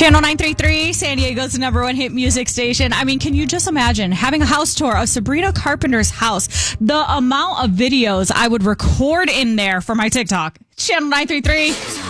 Channel 933, San Diego's #1 hit music station. I mean, can you just imagine having a house tour of Sabrina Carpenter's house? The amount of videos I would record in there for my TikTok. Channel 933.